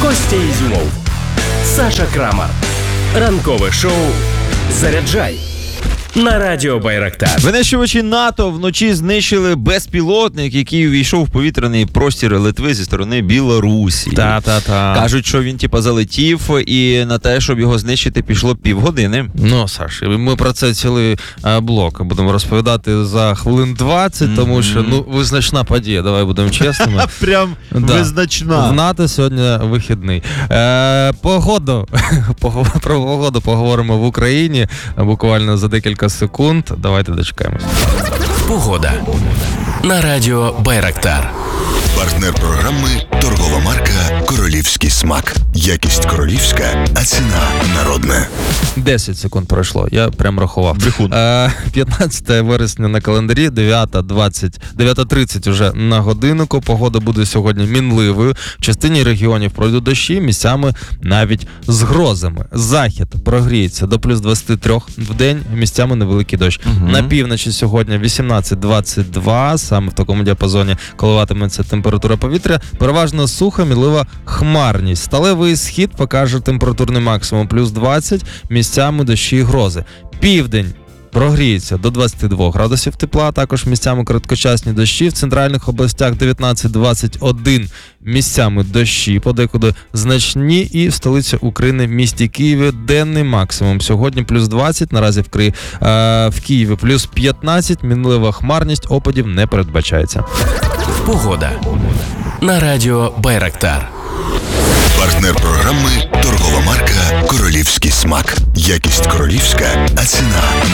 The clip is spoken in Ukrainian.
Костя Ізюмов, Саша Крамар. Ранкове шоу «Заряджай» на радіо Байрактар. Винищувачі НАТО вночі знищили безпілотник, який увійшов в повітряний простір Литви зі сторони Білорусі. Та-та-та. Кажуть, що він залетів, і на те, щоб його знищити, пішло півгодини. Ну, Саш, ми про це цілий блок будемо розповідати за хвилин 20, тому що, визначна подія, давай будемо чесними. Прям визначна. В НАТО сьогодні вихідний. Про погоду поговоримо в Україні буквально за декілька секунд. Давайте дочекаємось. Погода на радіо Байрактар. Партнер програми – торгова марка «Королівський смак». Якість королівська, а ціна народна. 10 секунд пройшло, я прям рахував. 15 вересня на календарі, 9:30 уже на годиннику. Погода буде сьогодні мінливою. В частині регіонів пройдуть дощі, місцями навіть з грозами. Захід прогріється до плюс 23 в день, місцями невеликий дощ. На півночі сьогодні 18-22, саме в такому діапазоні коливатиметься температура повітря. Переважно суха, мінлива хмарність. Сталевий схід покаже температурний максимум плюс 20, місцями дощі і грози. Південь прогріється до 22 градусів тепла, також місцями короткочасні дощі. В центральних областях 19-21 місцями дощі, подекуди значні, і в столиці України, місті Києві, денний максимум. Сьогодні плюс 20, наразі в Києві плюс 15, мінлива хмарність, опадів не передбачається. Погода на радіо Байрактар. Партнер програми – торгова марка «Королівський смак». Якість королівська, а ціна